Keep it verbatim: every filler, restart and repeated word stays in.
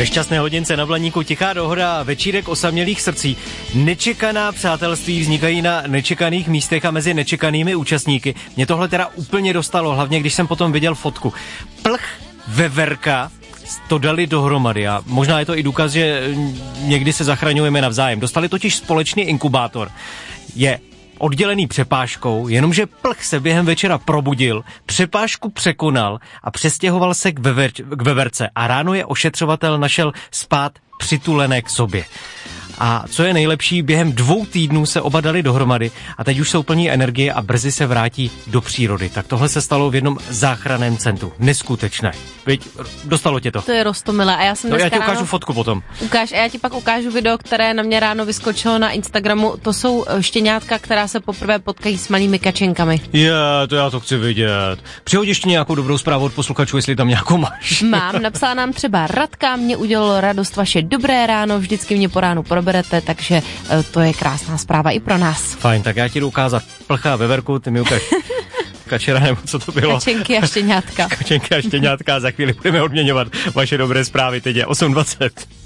Ve šťastné hodince na Blaníku tichá dohoda a večírek osamělých srdcí. Nečekaná přátelství vznikají na nečekaných místech a mezi nečekanými účastníky. Mě tohle teda úplně dostalo, hlavně když jsem potom viděl fotku. Plch, veverka, to dali dohromady a možná je to i důkaz, že někdy se zachraňujeme navzájem. Dostali totiž společný inkubátor. Je oddělený přepážkou, jenomže Plch se během večera probudil, přepážku překonal a přestěhoval se k, vever, k veverce a ráno je ošetřovatel našel spát přitulené k sobě. A co je nejlepší, během dvou týdnů se oba dali dohromady a teď už jsou plní energie a brzy se vrátí do přírody. Tak tohle se stalo v jednom záchranném centru. Neskutečné. Viď, dostalo tě to. To je roztomilé. A já jsem no, já ti ráno... ukážu fotku potom. Ukáž, a já ti pak ukážu video, které na mě ráno vyskočilo na Instagramu. To jsou štěňátka, která se poprvé potkají s malými kačenkami. Je, to já to chci vidět. Přihodí ještě nějakou dobrou zprávu od posluchačů, jestli tam nějakou máš. Mám, napsala nám třeba Radka, mě udělalo radost vaše dobré ráno, vždycky mě po ránu proberete, takže to je krásná zpráva i pro nás. Fajn, tak já ti jdu ukázat Plcha a veverku, ty mi ukáž kačera, nebo co to bylo. Kačenky a štěňátka. Kačenky a štěňátka a za chvíli budeme odměňovat vaše dobré zprávy, teď je osm dvacet.